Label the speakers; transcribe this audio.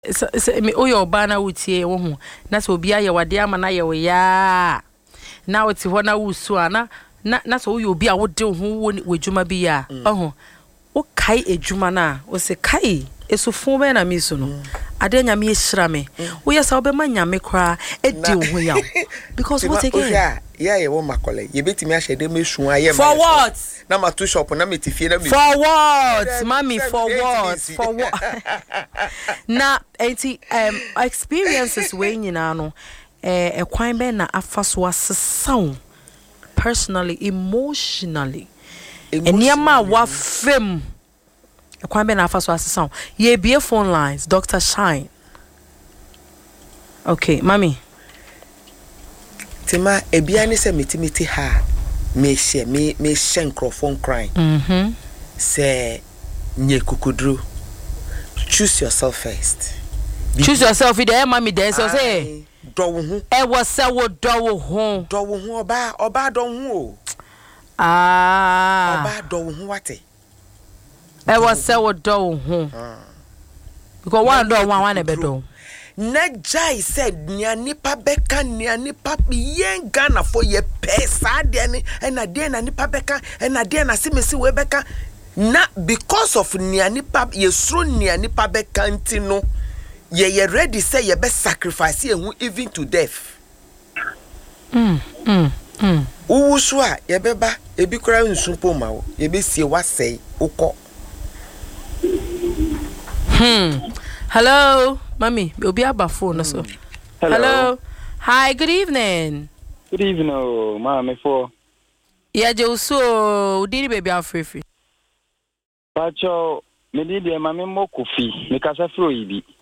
Speaker 1: me oyo bana wutie wo hu na so obi aye wade ama na ye wo ya na woti ho na wusu ana na so oyo obi a wode ho wo djuma bi ya oho o kai ejuma na o se kai esufun be na misu no ade nyame yeshira me wo yesa wo be ma nyame kra edi wo ya because what again
Speaker 2: yeah wo makole ye betimi a hede mesu aye
Speaker 1: for what
Speaker 2: na ma to shop na metifie na me
Speaker 1: for what mommy for what na experiences we nyina no kwan be na afaso asesaw personally emotionally eniama wa fem kwan be na afaso asesaw ye bie phone lines Dr. Shine. Okay mommy
Speaker 2: Tima ebia ni se metimiti ha me microphone crying say nye kukudru choose yourself first
Speaker 1: choose yourself there mommy there so say
Speaker 2: do wo hu
Speaker 1: e wo se wo do wo hu
Speaker 2: oba do hu o oba do wo hu wate
Speaker 1: e wo se wo do wo hu because one do one e be do
Speaker 2: na jai said nia nipa beka nia nipa yen Ghana for ye pesa de ne na de na nipa beka na de na simesi we beka na because of nia nipa ye sro nia nipa beka ntino ye ready say ye be sacrifice ye hu even to death uwusu a ye beba ebi kora nsumpo ma wo ye be sie wasei ukọ
Speaker 1: hello mommy obi aba phone so hello hi good evening
Speaker 3: mama for
Speaker 1: yeah Joso did baby afrefi
Speaker 3: pacho me di de mama mo kofi me kasa fro yibi